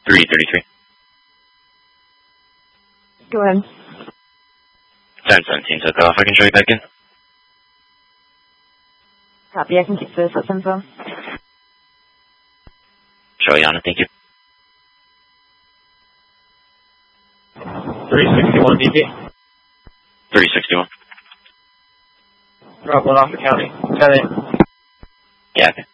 333. Go ahead. 1017 took off. I can show you back in. Copy. I can keep this info. Show you on it. Thank you. 361 DP. 361. Drop one off the county. 10-8. Yeah, okay.